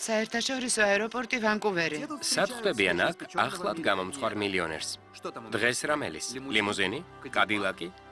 საერთაშორისო აეროპორტი ვანკუვერი. სად ხვდებიან აქ ახლად გამომცხვარ მილიონერს? დღეს რა მელის? ლიმუზინი? კადილაკი?